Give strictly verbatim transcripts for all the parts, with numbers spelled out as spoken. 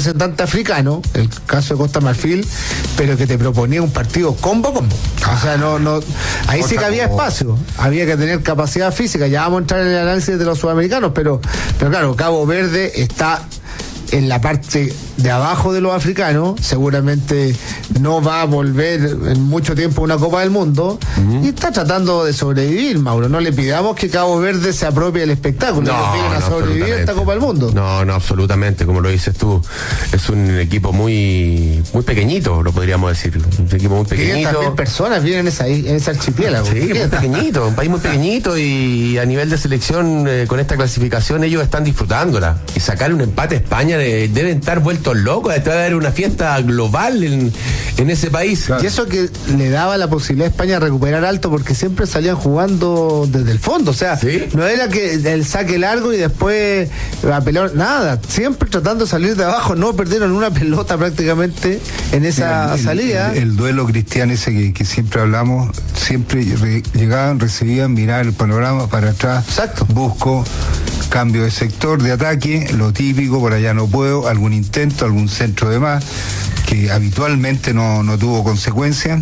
representante africano, el caso de Costa Marfil, pero que te proponía un partido combo combo. O sea, no, no, ahí sí que había espacio, había que tener capacidad física. Ya vamos a entrar en el análisis de los sudamericanos, pero, pero claro, Cabo Verde está en la parte de abajo de los africanos, seguramente no va a volver en mucho tiempo a una Copa del Mundo, uh-huh. y está tratando de sobrevivir, Mauro. No le pidamos que Cabo Verde se apropie del espectáculo, no, que no, a sobrevivir a esta Copa del Mundo. No, no, absolutamente, como lo dices tú, es un equipo muy muy pequeñito, lo podríamos decir, un equipo muy pequeñito. quinientas mil personas viven en esa, en ese archipiélago. Sí, muy pequeñito, un país muy pequeñito, y a nivel de selección, eh, con esta clasificación, ellos están disfrutándola, y sacar un empate a España, eh, deben estar vueltos locos, debe haber una fiesta global en, en ese país. Claro. Y eso que le daba la posibilidad a España de recuperar alto, porque siempre salían jugando desde el fondo, o sea, ¿sí? No era que el saque largo y después la pelota, nada, siempre tratando de salir de abajo. No perdieron una pelota prácticamente en esa el, el, salida. El, el duelo cristiano ese que, que siempre hablamos, siempre re, llegaban, recibían, miraban el panorama para atrás. Exacto. Busco cambio de sector de ataque, lo típico, por allá no puedo, algún intento, algún centro de más, que habitualmente no, no tuvo consecuencias,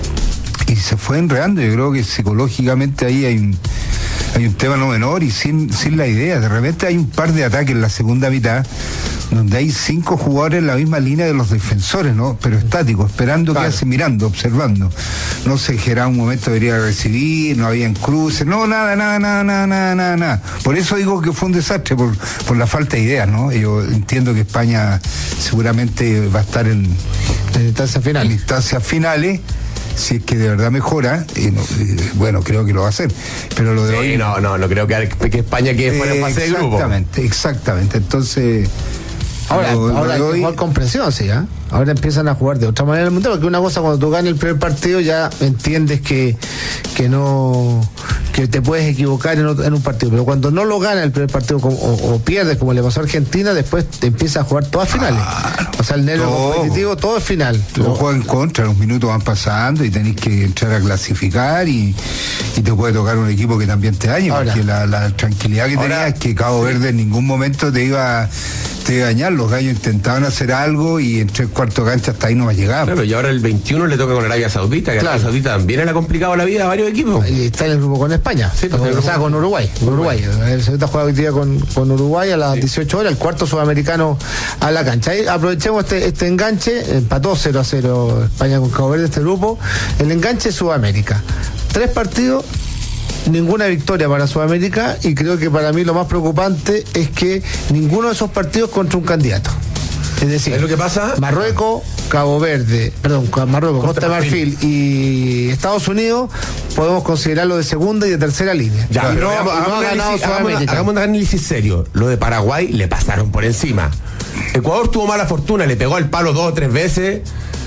y se fue enredando. Yo creo que psicológicamente ahí hay un, hay un tema no menor, y sin, sin la idea. De repente hay un par de ataques en la segunda mitad donde hay cinco jugadores en la misma línea de los defensores, ¿no? Pero estáticos, esperando, claro, que hace, mirando, observando. No se generaba un momento, debería recibir, no habían cruces, no, nada, nada, nada, nada, nada, nada, nada. Por eso digo que fue un desastre, por, por la falta de ideas, ¿no? Yo entiendo que España seguramente va a estar en, en instancias finales. En instancias finales. Si es que de verdad mejora, y no, y bueno, creo que lo va a hacer. Pero lo de sí, hoy. No, no, no creo que, que España quede fuera en fase de grupo. Exactamente, exactamente. Entonces. Ahora, lo, ahora lo hay que jugar con presión, sí, ¿eh? Ahora empiezan a jugar de otra manera en el mundial, porque una cosa, cuando tú ganas el primer partido ya entiendes que, que no, que te puedes equivocar en, en un partido, pero cuando no lo ganas el primer partido o, o pierdes, como le pasó a Argentina, después te empiezas a jugar todas finales. Ah, o sea, el nervio todo, competitivo, todo es final. Todo juega en contra, los minutos van pasando y tenés que entrar a clasificar, y, y te puede tocar un equipo que también te dañe, ahora, porque la, la tranquilidad que tenías es que Cabo Verde en ningún momento te iba te iba a dañar. Los gallos intentaban hacer algo y en tres cuartos cancha hasta ahí no va a llegar. Claro, y ahora el veintiuno le toca con Arabia Saudita, que claro, Arabia Saudita también le ha complicado la vida a varios equipos. Y está en el grupo con España, sí, pues, o, o sea, con Uruguay. Con Uruguay. El Saudita juega hoy día con, con Uruguay a las sí. dieciocho horas, el cuarto sudamericano a la cancha. Ahí aprovechemos este, este enganche, empató cero a cero España con Cabo Verde, este grupo. El enganche Sudamérica. Tres partidos, ninguna victoria para Sudamérica, y creo que para mí lo más preocupante es que ninguno de esos partidos contra un candidato. Es decir, ¿es lo que pasa? Marruecos, Cabo Verde, perdón, Marruecos, Costa de Marfil y Estados Unidos podemos considerarlo de segunda y de tercera línea. Ya, y no, no, hagamos, no ha ganado Sudamérica. Hagamos un análisis serio. Lo de Paraguay le pasaron por encima. Ecuador tuvo mala fortuna, le pegó al palo dos o tres veces.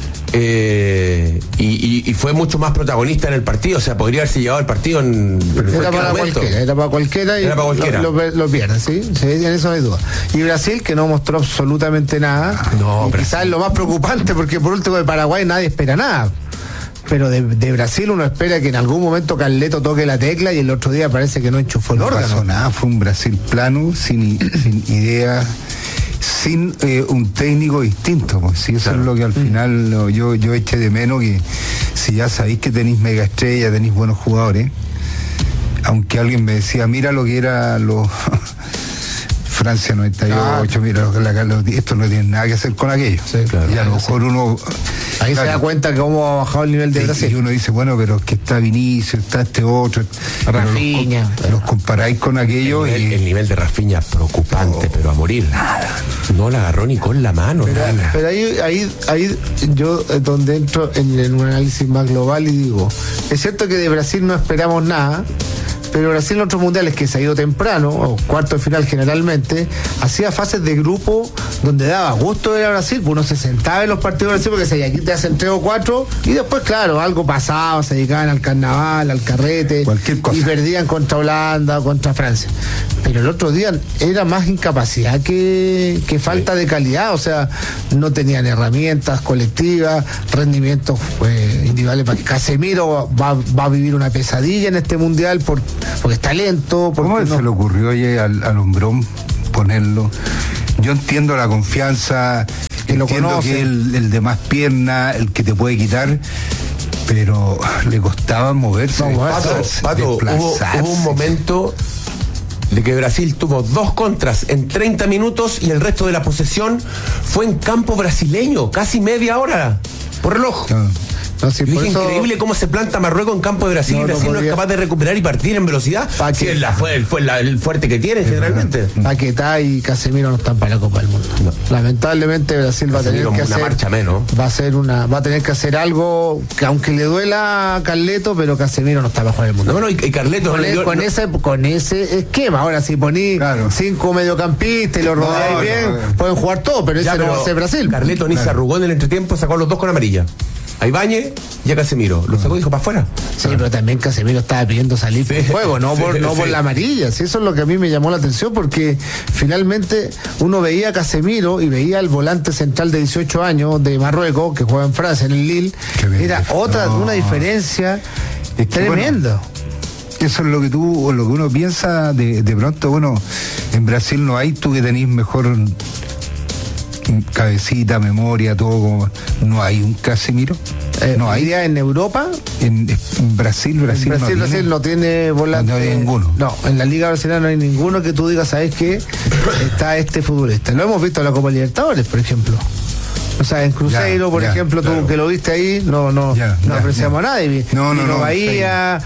Eh, y, y, y fue mucho más protagonista en el partido, o sea, podría haberse llevado el partido en, en era para momento. cualquiera, era para cualquiera y era para cualquiera. Lo, lo, lo pierde, ¿sí? Sí, en eso no hay duda. Y Brasil, que no mostró absolutamente nada, no, quizás es lo más preocupante, porque por último de Paraguay nadie espera nada, pero de, de Brasil uno espera que en algún momento Carleto toque la tecla, y el otro día parece que no enchufó el no órgano. No pasó nada, fue un Brasil plano, sin, sin idea, sin eh, un técnico distinto, pues sí, eso claro. es lo que al final lo, yo, yo eché de menos, que si ya sabéis que tenéis mega estrella, tenéis buenos jugadores, aunque alguien me decía, mira lo que era los Francia noventa y ocho, ah, mira, lo, la, lo, esto no tiene nada que hacer con aquello. Sí, claro, y a lo mejor sí. uno... Ahí claro, se da cuenta cómo ha bajado el nivel de Brasil. Y uno dice, bueno, pero es que está Vinicius, está este otro. Rafinha. Los, pero... los comparáis con aquello el nivel, y... el nivel de Rafinha preocupante, oh, pero a morir. Nada. No la agarró ni con la mano. Pero, nada. pero ahí, ahí, ahí yo donde entro en, en un análisis más global y digo, es cierto que de Brasil no esperamos nada, pero Brasil en otros mundiales que se ha ido temprano, o cuarto de final generalmente, hacía fases de grupo donde daba gusto ver a Brasil, pues uno se sentaba en los partidos de Brasil porque se, aquí te hacen tres o cuatro, y después, claro, algo pasaba, se dedicaban al carnaval, al carrete, cualquier cosa, y perdían contra Holanda o contra Francia. Pero el otro día era más incapacidad que, que falta sí. de calidad, o sea, no tenían herramientas colectivas, rendimientos pues, individuales, para que Casemiro va, va a vivir una pesadilla en este mundial por porque está lento. Porque ¿Cómo no? se le ocurrió oye, al, al hombrón ponerlo? Yo entiendo la confianza, lo entiendo conoce. que el, el de más pierna, el que te puede quitar, pero le costaba moverse. No, Pato, desplazarse, Pato, hubo, desplazarse. hubo un momento de que Brasil tuvo dos contras en treinta minutos y el resto de la posesión fue en campo brasileño, casi media hora, por reloj. No. No, sí, Yo por dije, eso- increíble cómo se planta Marruecos en campo de Brasil No, y no Brasil no, podía. es capaz de recuperar y partir en velocidad. Pa' Si que- es la, fue, fue la- el fuerte que tiene generalmente. Paquetá y Casemiro no están para la Copa del Mundo. No. Lamentablemente Brasil va a tener Casemiro, que una hacer marcha menos. va a ser una va a tener que hacer algo que aunque le duela a Carleto, pero Casemiro no está para jugar el mundo. No, no, y, y Carleto Con, no le dio- con no- ese con ese esquema, ahora si poní Claro. cinco mediocampistas y lo rodeáis No, bien, no, no. pueden jugar todo, pero Ya, ese no pero va a ser Brasil. Carleto ni se Claro. arrugó en el entretiempo, sacó a los dos con amarilla. A Ibáñez y a Casemiro. Lo sacó y dijo para afuera. Sí, pero también Casemiro estaba pidiendo salir por Sí, juego, no sí, por no sí. por la amarilla. Sí, eso es lo que a mí me llamó la atención porque finalmente uno veía a Casemiro y veía al volante central de dieciocho años de Marruecos que juega en Francia en el Lille. Qué bien. Era otra No. una diferencia Es que, tremenda. Eso es lo que tú, o lo que uno piensa de, de pronto, bueno, en Brasil no hay, tú que tenés mejor cabecita, memoria, todo como, no hay un Casemiro. Eh, no hay. día en Europa, En, en Brasil, Brasil, Brasil, no Brasil tiene. no tiene volante. No hay ninguno. No, en la Liga Brasileña no hay ninguno que tú digas, ¿sabes qué? Está este futbolista. Lo hemos visto en la Copa Libertadores, por ejemplo. O sea, en Cruzeiro, Ya, por ya, ejemplo, claro. tú que lo viste ahí, no no Ya, no ya, apreciamos ya. a nadie. No, no, Vino no, Bahía,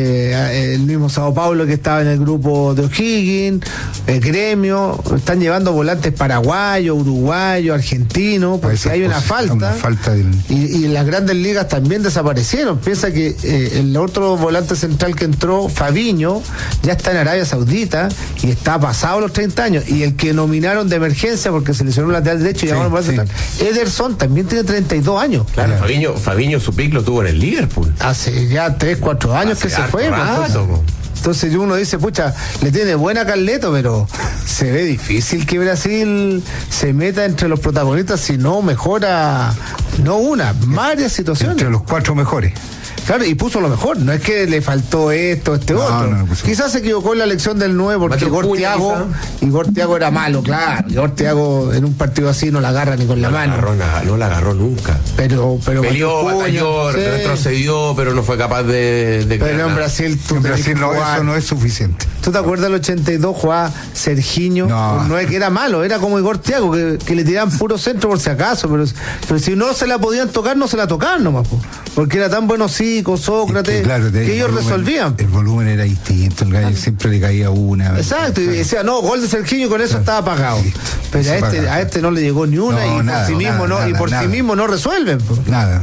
eh, el mismo Sao Paulo que estaba en el grupo de O'Higgins, el Gremio, están llevando volantes paraguayos, uruguayos, argentinos, porque Esa hay una cosa, falta. una falta del- Y, y en las grandes ligas también desaparecieron. Piensa que eh, el otro volante central que entró, Fabiño, ya está en Arabia Saudita y está pasado los treinta años. Y el que nominaron de emergencia porque se lesionó un lateral derecho y Sí, llamaron volante sí. central, Ederson, también tiene treinta y dos años. Claro, Ya. Fabiño, Fabiño su pick lo tuvo en el Liverpool. Hace ya tres, cuatro años Hace que se harto fue. pues, rato, entonces, po. entonces uno dice, pucha, le tiene buena Carleto, pero se ve difícil que Brasil se meta entre los protagonistas si no mejora, no una, varias situaciones. Entre los cuatro mejores. Claro, y puso lo mejor, no es que le faltó esto, este No, otro. no, no puso. Quizás se equivocó en la elección del nueve porque Mateo Igor Cuña, Thiago, Igor Thiago era malo, claro. Igor Thiago en un partido así no la agarra ni con la No la mano. agarró, na- no la agarró nunca. Pero, pero Peleó, Mateo Cuña, batalló, sí. retrocedió, pero no fue capaz de, de Pero en ganar. Brasil tú En tenés Brasil que no, jugar. eso no es suficiente. ¿Tú te acuerdas del ochenta y dos jugaba Sergiño? No. No es que era malo, era como Igor Thiago, que, que le tiraban puro centro por si acaso, pero, pero si no se la podían tocar, no se la tocaban nomás, po. Porque era tan bueno Zico, Sócrates, Es que, claro, que el ellos volumen- resolvían. El volumen era distinto, el gallo siempre le caía una. Exacto, y decía, no, gol de Sergiño y con eso estaba pagado. Sí, Pero se a este, paga. a este no le llegó ni una No, y nada, por sí mismo nada, no, y nada, por nada. sí mismo no resuelven. po. Nada.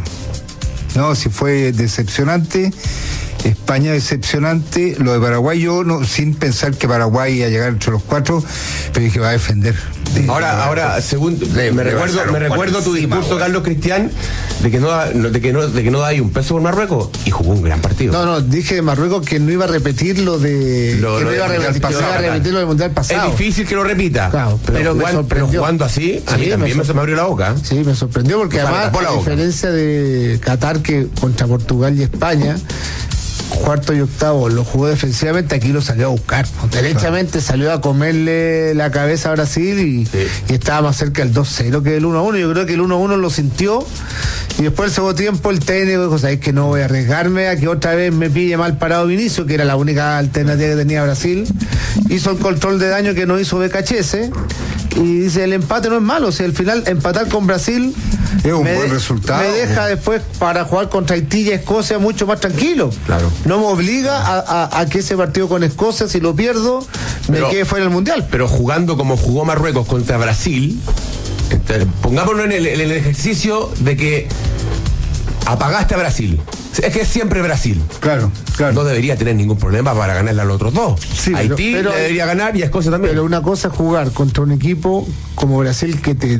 No, si fue decepcionante. España decepcionante. Lo de Paraguay, yo no, sin pensar que Paraguay iba a llegar entre los cuatro, pero dije va a defender. De- Ahora, ahora, según me le recuerdo, pasaron me por recuerdo tu encima, discurso, güey. Carlos Cristian, de que no da, no- de que no, de que no da ahí un peso por Marruecos y jugó un gran partido. No, no, dije de Marruecos que no iba a repetir lo de. Lo- que lo no iba a del repetir, Mundial que no iba a pasado. repetir lo del mundial pasado. Es difícil que lo repita. Claro, pero, pero me jugando, pero sorprendió. jugando así, a Sí, mí me también me, se me abrió la boca. Sí, me sorprendió porque O sea, me además, tapó la a boca. diferencia de Qatar, que contra Portugal y España, cuarto y octavo lo jugó defensivamente, aquí lo salió a buscar. Derechamente salió a comerle la cabeza a Brasil y, Sí. y estaba más cerca del dos cero que del uno a uno. Yo creo que el uno a uno lo sintió y después el segundo tiempo el técnico dijo, sabes que no voy a arriesgarme a que otra vez me pille mal parado Vinicio, que era la única alternativa que tenía Brasil. Hizo el control de daño que no hizo Becachese y dice, el empate no es malo, o sea, al final empatar con Brasil Es un me buen de- resultado. me deja después para jugar contra Haití y Escocia mucho más tranquilo. Claro. No me obliga a, a- a que ese partido con Escocia, si lo pierdo, me Pero- quede fuera del Mundial. Pero jugando como jugó Marruecos contra Brasil, este, pongámoslo en el, en el ejercicio de que apagaste a Brasil. Es que es siempre Brasil. Claro, claro. No debería tener ningún problema para ganarle a los otros dos. Sí, pero- Haití pero- le debería ganar y a Escocia también. Pero una cosa es jugar contra un equipo como Brasil que te,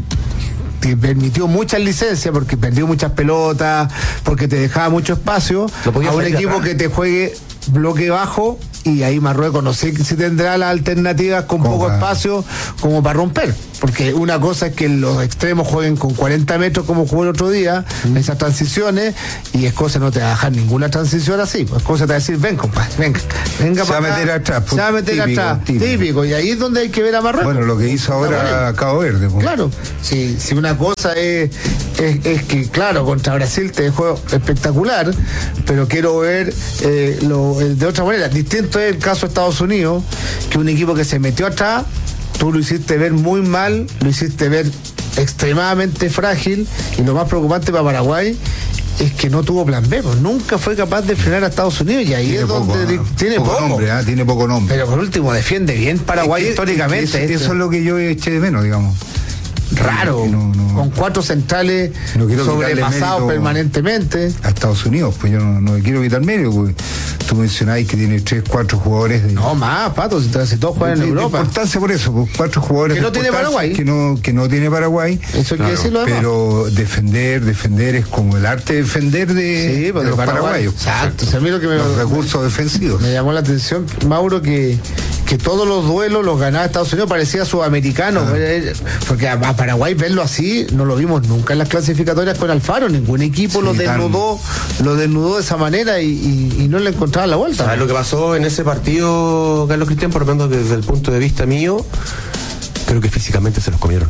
te permitió muchas licencias porque perdió muchas pelotas, porque te dejaba mucho espacio, No podía a un salir equipo atrás. que te juegue bloque bajo y ahí Marruecos no sé si tendrá las alternativas con Como poco para- espacio como para romper, porque una cosa es que los extremos jueguen con cuarenta metros como jugó el otro día, mm. esas transiciones, y Escocia no te va a dejar ninguna transición así, pues Escocia te va a decir, ven compadre, venga, venga se para va a meter atrás, se va a meter típico, atrás, típico. típico, y ahí es donde hay que ver a Marruecos. Bueno, lo que hizo ahora Cabo Verde. Pues. Claro, si, si una cosa es, es, es que, claro, contra Brasil te dejó espectacular, pero quiero ver eh, lo, de otra manera. Distinto es el caso de Estados Unidos, que un equipo que se metió atrás, tú lo hiciste ver muy mal, lo hiciste ver extremadamente frágil, y lo más preocupante para Paraguay es que no tuvo plan B, pues nunca fue capaz de frenar a Estados Unidos, y ahí tiene es donde poco, ¿no? tiene poco, poco nombre, ¿eh? Tiene poco nombre. Pero por último defiende bien Paraguay es que, históricamente. Es que eso, eso es lo que yo eché de menos, digamos. Raro, no, no, con cuatro centrales no sobrepasados permanentemente a Estados Unidos, pues yo no, no quiero quitar medio, porque tú mencionáis que tiene tres, cuatro jugadores de, no más, Pato, si, si todos juegan en Europa. De importancia por eso, pues cuatro jugadores que no tiene Paraguay, que no, que no tiene Paraguay, eso hay claro, que decirlo además. Pero defender, defender es como el arte de defender de, sí, pues de los Paraguay. paraguayos. Exacto, o sea, a mí lo que me, los recursos defensivos. Me llamó la atención, Mauro, que que todos los duelos los ganaba Estados Unidos, parecía sudamericano, ah. porque a, a Paraguay verlo así no lo vimos nunca en las clasificatorias con Alfaro, ningún equipo sí, lo desnudó, tan... lo desnudó de esa manera y, y, y no le encontraba la vuelta. ¿Sabes lo que pasó en ese partido, Carlos Cristian? Por lo menos desde el punto de vista mío, creo que físicamente se los comieron.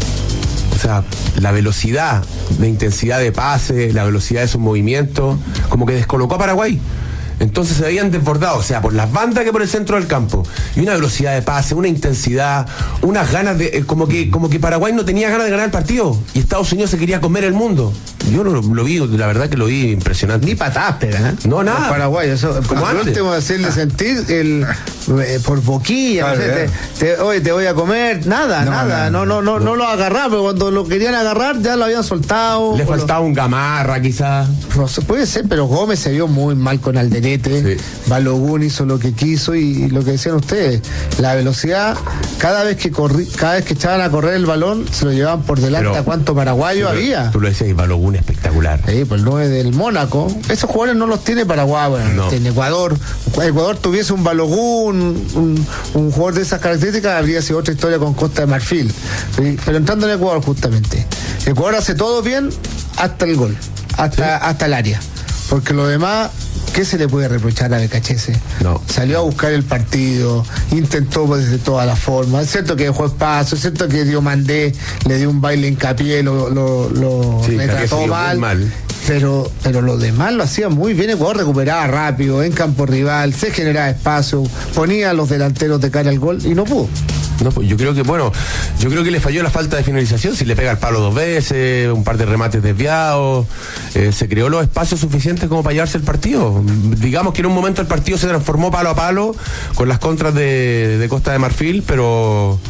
O sea, la velocidad de intensidad de pase, la velocidad de sus movimientos, como que descolocó a Paraguay. Entonces se habían desbordado, o sea, por las bandas que por el centro del campo. Y una velocidad de pase, una intensidad, unas ganas de... Eh, como que como que Paraguay no tenía ganas de ganar el partido. Y Estados Unidos se quería comer el mundo. Yo lo, lo vi, la verdad que lo vi impresionante. Ni patadas, pero, ¿eh? No, nada. Los paraguayos, eso, como por último, hacerle ah. sentir el eh, por boquilla, claro, o sea, te, te, oye, te voy a comer, nada, no, nada, no, no, no, no, no lo agarraba, pero cuando lo querían agarrar ya lo habían soltado. Le faltaba lo... un Gamarra, quizás. No, puede ser, pero Gómez se vio muy mal con Alderete, sí. Balogun hizo lo que quiso y, y lo que decían ustedes, la velocidad, cada vez que corri, cada vez que echaban a correr el balón, se lo llevaban por delante pero, a cuánto paraguayo pero, había. Tú lo decías, y Balogun espectacular. Sí, pues el nueve del Mónaco. Esos jugadores no los tiene Paraguay, bueno, no. En Ecuador. Ecuador tuviese un Balogun, un, un jugador de esas características, habría sido otra historia con Costa de Marfil. Pero entrando en Ecuador, justamente. Ecuador hace todo bien hasta el gol, hasta, sí. hasta el área. Porque lo demás, ¿qué se le puede reprochar a Becachese? No. Salió a buscar el partido, intentó desde todas las formas. Es cierto que dejó espacio, es cierto que dio Mandé, le dio un baile hincapié, lo, lo, lo sí, le trató mal, mal. Pero, pero lo demás lo hacía muy bien. Ecuador recuperaba rápido, en campo rival, se generaba espacio, ponía a los delanteros de cara al gol y no pudo. No, pues yo creo que, bueno, yo creo que le falló la falta de finalización, si le pega el palo dos veces, un par de remates desviados, eh, se creó los espacios suficientes como para llevarse el partido. Digamos que en un momento el partido se transformó palo a palo con las contras de, de Costa de Marfil, pero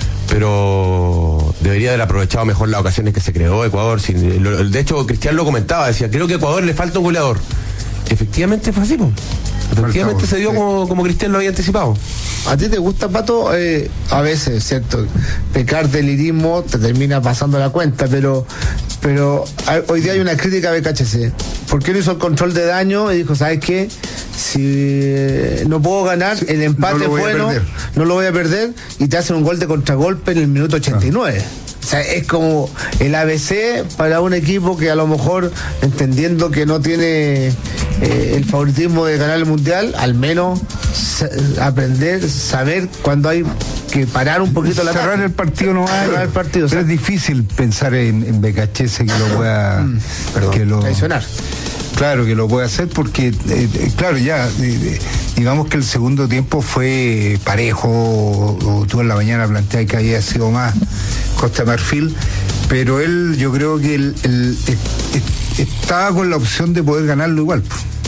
pero debería haber aprovechado mejor las ocasiones que se creó Ecuador. Sin, lo, de hecho, Cristian lo comentaba, decía, creo que a Ecuador le falta un goleador. Efectivamente fue así, pues. Efectivamente se dio sí. como, como Cristian lo había anticipado. ¿A ti te gusta, Pato? Eh, a veces, ¿cierto? Pecar de lirismo te termina pasando la cuenta, pero pero hoy día hay una crítica a B K H C. ¿Por qué no hizo el control de daño? Y dijo, ¿sabes qué? Si no puedo ganar, el empate no es bueno, no lo voy a perder, y te hacen un gol de contragolpe en el minuto ochenta y nueve. Ah. O sea, es como el A B C para un equipo que a lo mejor, entendiendo que no tiene eh, el favoritismo de ganar el mundial, al menos aprender, saber cuándo hay que parar un poquito la cerrar el partido no hay, el partido, pero o sea, es difícil pensar en, en Becachese que lo pueda mm, perdón, que lo traicionar. Claro que lo puede hacer porque, eh, claro, ya, eh, digamos que el segundo tiempo fue parejo, o, o tú en la mañana planteas que había sido más Costa Marfil, pero él, yo creo que él, él, él, él estaba con la opción de poder ganarlo igual.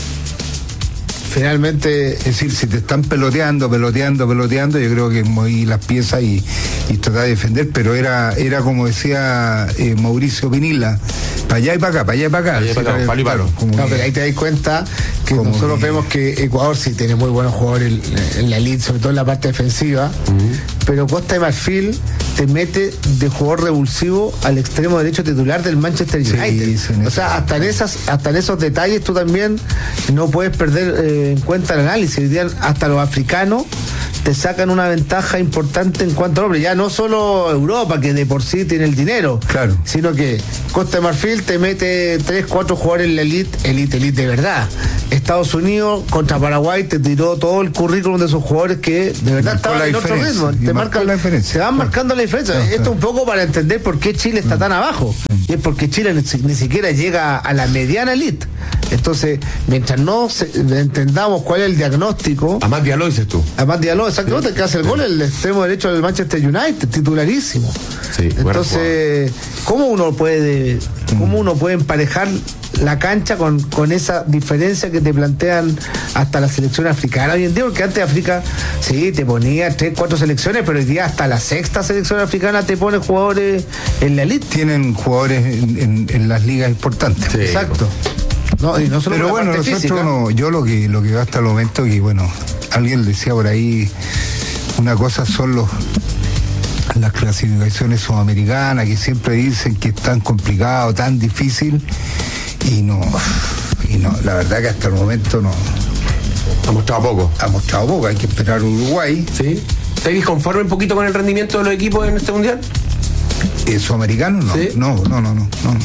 Finalmente, es decir, si te están peloteando, peloteando, peloteando, yo creo que moví las piezas y, y tratar de defender, pero era, era como decía eh, Mauricio Pinilla, para allá y para acá, para allá y para acá. Allá y para acá, palo y palo. No, pero ahí te das cuenta que nosotros que... vemos que Ecuador sí tiene muy buenos jugadores en, en la elite, sobre todo en la parte defensiva, uh-huh. pero Costa de Marfil te mete de jugador revulsivo al extremo derecho titular del Manchester United. Sí, sí, o sea, hasta en esas, hasta en esos detalles tú también no puedes perder eh, en cuenta el análisis. Hasta los africanos te sacan una ventaja importante en cuanto a nombre. Ya no solo Europa, que de por sí tiene el dinero, claro, sino que Costa de Marfil te mete tres, cuatro jugadores en la elite, elite, elite de verdad. Estados Unidos contra Paraguay te tiró todo el currículum de esos jugadores que de verdad estaban en otro ritmo. Te marcan la diferencia. Se van claro. marcando la diferencia. Claro, Esto claro. un poco para entender por qué Chile está tan abajo. Y es porque Chile ni, ni siquiera llega a la mediana elite. Entonces, mientras no se, entendamos cuál es el diagnóstico. Amad Diallo dices tú. Amad Diallo, exactamente, sí. que hace el sí. gol, el extremo derecho del Manchester United, titularísimo. Sí, Entonces, ¿cómo uno puede, cómo uno puede emparejar la cancha con, con esa diferencia que te plantean hasta la selección africana hoy en día? Porque antes África, sí, te ponía tres, cuatro selecciones, pero hoy día hasta la sexta selección africana te pone jugadores en la elite. Tienen jugadores en, en, en las ligas importantes. Sí, exacto. No, y no solo pero bueno, nosotros física. no, yo lo que lo que veo hasta el momento que bueno, alguien decía por ahí, una cosa son los las clasificaciones sudamericanas que siempre dicen que es tan complicado, tan difícil y no, y no, la verdad que hasta el momento no. Ha mostrado poco. Ha mostrado poco, hay que esperar Uruguay. ¿Sí? ¿Estáis conforme un poquito con el rendimiento de los equipos en este mundial? ¿Eh, ¿Sudamericanos? No, ¿sí? no, no, no, no, no.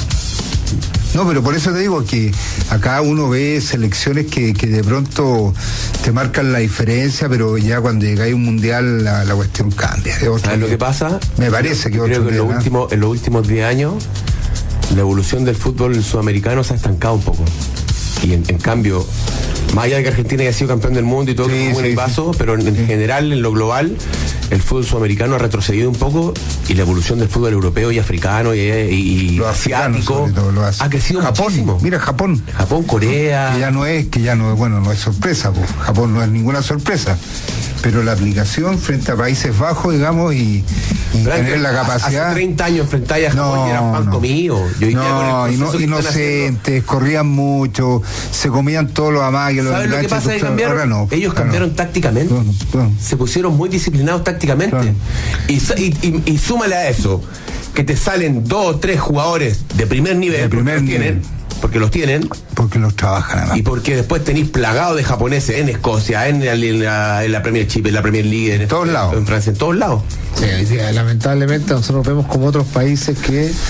No, pero por eso te digo que acá uno ve selecciones que, que de pronto te marcan la diferencia, pero ya cuando llegáis a un mundial la, la cuestión cambia. ¿Sabes lo que pasa? Me parece que creo que en, lo último, en los últimos diez años la evolución del fútbol sudamericano se ha estancado un poco. Y en, en cambio, más allá de que Argentina haya sido campeón del mundo y todo, sí, sí, paso, sí. pero en, en sí. general, en lo global, el fútbol sudamericano ha retrocedido un poco y la evolución del fútbol europeo y africano y, y, y asiático todo, ha crecido Japón, muchísimo. Mira Japón. Japón, Corea. Que ya no es, que ya no es, bueno, no es sorpresa, pues. Japón no es ninguna sorpresa. Pero la aplicación frente a Países Bajos, digamos, y, y tener la capacidad. Hace treinta años enfrentáis a Japón no, y eran pan no. comido. Yo no, y no, inocentes, corrían mucho, se comían todos los amagues, los ¿sabes lo que pasa? Que cambiaron? Ahora no, Ellos cambiaron no. tácticamente. No, no, no. Se pusieron muy disciplinados tácticamente. Claro. Y, y, y, y súmale a eso, que te salen dos o tres jugadores de primer nivel, de primer nivel. Tienen, porque los tienen. Porque los trabajan además. Y porque después tenéis plagado de japoneses en Escocia, en, en, la, en la Premier Chip, en la Premier League, en todos lados. En Francia, en todos lados. Sí, lamentablemente nosotros vemos como otros países que eh,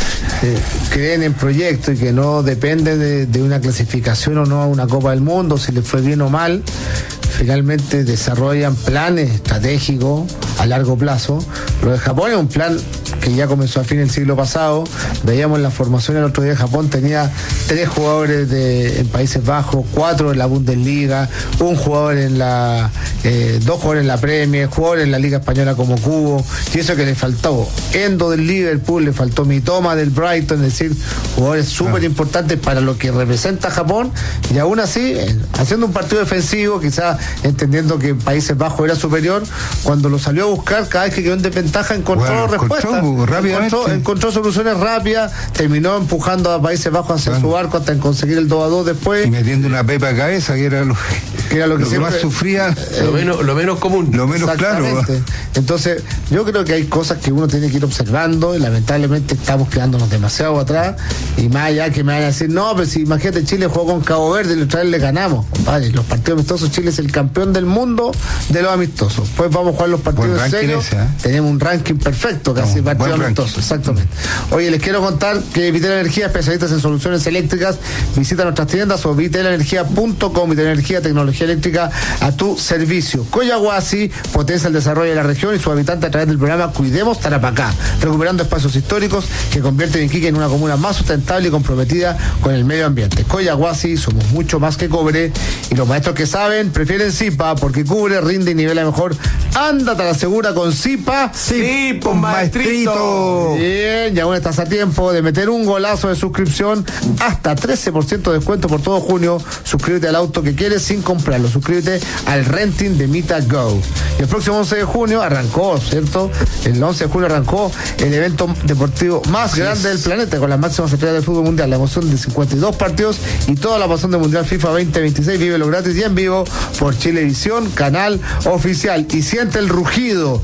creen en proyectos y que no dependen de, de una clasificación o no a una Copa del Mundo, si les fue bien o mal, finalmente desarrollan planes estratégicos a largo plazo. Lo de Japón es un plan que ya comenzó a fin del siglo pasado. Veíamos la formación el otro día, Japón tenía tres jugadores de, en Países Bajos, cuatro en la Bundesliga, un jugador en la, eh, dos jugadores en la Premier, jugadores en la Liga Española como Cubo, y eso que le faltó Endo del Liverpool, le faltó Mitoma del Brighton, es decir, jugadores súper importantes para lo que representa Japón, y aún así, eh, haciendo un partido defensivo, quizás entendiendo que Países Bajos era superior, cuando lo salió a buscar, cada vez que quedó en desventaja encontró bueno, respuestas, encontró, encontró, encontró soluciones rápidas, terminó empujando a Países Bajos hacia bueno. su arco hasta en conseguir el dos a dos después. Y metiendo una pepa de cabeza, que era lo que, era lo que, lo que más sufría. Eh, lo, menos, lo menos común. Lo menos claro. Entonces, yo creo que hay cosas que uno tiene que ir observando y lamentablemente estamos quedándonos demasiado atrás, y más allá que me van a decir, no, pero si imagínate Chile jugó con Cabo Verde y la otra vez le ganamos, compadre, los partidos amistosos, Chile es el campeón del mundo de los amistosos. Pues vamos a jugar los partidos serios. Ese, ¿eh? Tenemos un ranking perfecto, casi no, partidos amistosos, exactamente. Oye, les quiero contar que Vitel Energía, especialistas en soluciones eléctricas, visita nuestras tiendas o vitel energía punto com. Vitel Energía, tecnología eléctrica a tu servicio. Coyahuasi potencia el desarrollo de la región y sus habitantes a través del programa Cuidemos Tarapacá, recuperando espacios históricos que convierten Iquique en una comuna más sustentable y comprometida con el medio ambiente. Coyahuasi, somos mucho más que cobre, y los maestros que saben prefieren Zipa porque cubre, rinde y nivela mejor. Ándate a la segura con Zipa. Sí, pues maestrito. Bien, y aún estás a tiempo de meter un golazo de suscripción, hasta trece por ciento de descuento por todo junio. Suscríbete al auto que quieres sin comprarlo. Suscríbete al renting de Mita Go. Y el próximo once de junio arrancó, ¿cierto? El once de junio arrancó el evento deportivo más grande del planeta, con las máximas estrellas del fútbol mundial, la emoción de cincuenta y dos partidos y toda la pasión del Mundial FIFA veinte veintiséis. Vívelo gratis y en vivo por Chilevisión, canal oficial, y siente el rugido.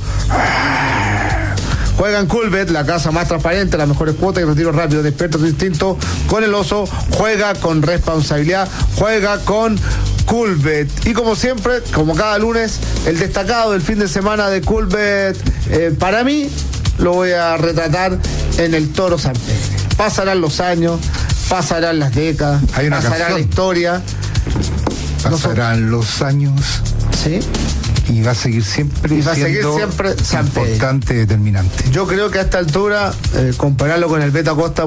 Juega en Coolbet, la casa más transparente, las mejores cuotas y retiro rápido. Despierta tu instinto con el oso. Juega con responsabilidad. Juega con Coolbet. Y como siempre, como cada lunes, el destacado del fin de semana de Coolbet, eh, para mí, lo voy a retratar en el Toro San Pedro. Pasarán los años, pasarán las décadas, Hay una pasará canción. la historia. Pasarán los años ¿Sí? y va a seguir siempre Y va a seguir siendo siempre San Pedro. importante, determinante. Yo creo que a esta altura, eh, compararlo con el Beto Acosta